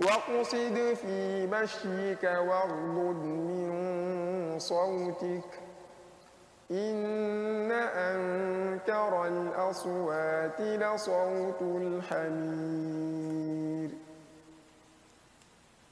واقصد في مشيك واغضض من صوتك إن أنكر الأصوات لصوت الحمير